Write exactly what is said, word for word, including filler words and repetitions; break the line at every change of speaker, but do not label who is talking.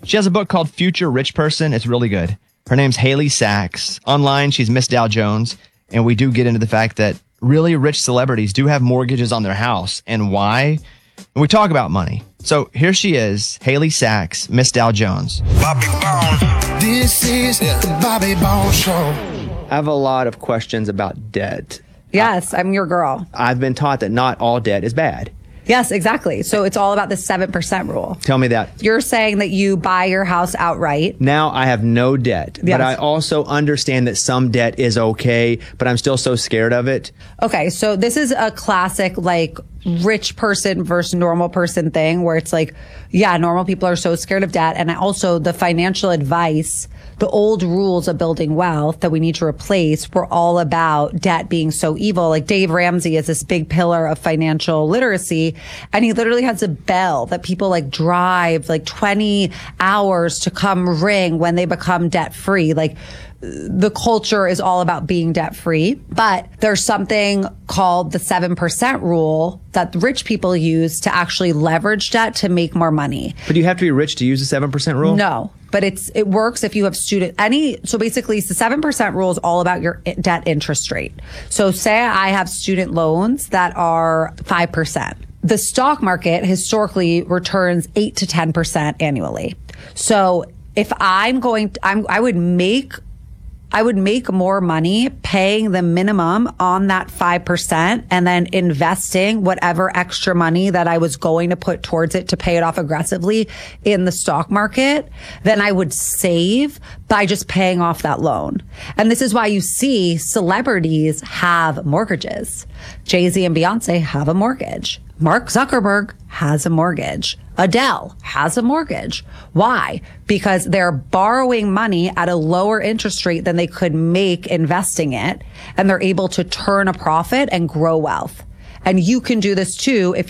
She has a book called Future Rich Person. It's really good. Her name's Haley Sachs. Online, she's Miss Dow Jones. And we do get into the fact that really rich celebrities do have mortgages on their house. And why? And we talk about money. So here she is, Haley Sachs, Miss Dow Jones.
Bobby Bone. This is the Bobby Bone Show.
I have a lot of questions about debt.
Yes, I'm your girl.
I've been taught that not all debt is bad.
Yes, exactly. So it's all about the seven percent rule.
Tell me that.
You're saying that you buy your house outright.
Now I have no debt,
Yes.
but I also understand that some debt is okay, but I'm still so scared of it.
Okay, so this is a classic, like, rich person versus normal person thing where it's like, yeah, normal people are so scared of debt. And also the financial advice, the old rules of building wealth that we need to replace were all about debt being so evil. Like Dave Ramsey is this big pillar of financial literacy. And he literally has a bell that people like drive like twenty hours to come ring when they become debt free. Like, the culture is all about being debt free, but there's something called the seven percent rule that rich people use to actually leverage debt to make more money.
But do you have to be rich to use the seven percent rule?
No, but it's it works if you have student any. So basically, the seven percent rule is all about your debt interest rate. So say I have student loans that are five percent. The stock market historically returns eight to ten percent annually. So if I'm going, to, I'm, I would make I would make more money paying the minimum on that five percent and then investing whatever extra money that I was going to put towards it to pay it off aggressively in the stock market than I would save by just paying off that loan. And this is why you see celebrities have mortgages. Jay-Z and Beyonce have a mortgage. Mark Zuckerberg has a mortgage. Adele has a mortgage. Why? Because they're borrowing money at a lower interest rate than they could make investing it, and they're able to turn a profit and grow wealth. And you can do this too if